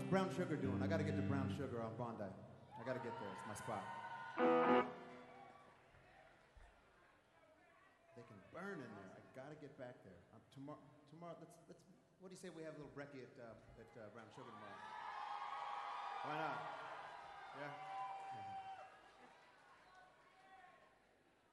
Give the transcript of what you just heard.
How's Brown Sugar doing? I got to get to Brown Sugar on Bondi. I got to get there. It's my spot. They can burn in there. I got to get back there. Tomorrow, let's. What do you say we have a little brekkie at Brown Sugar tomorrow? Why not? Yeah.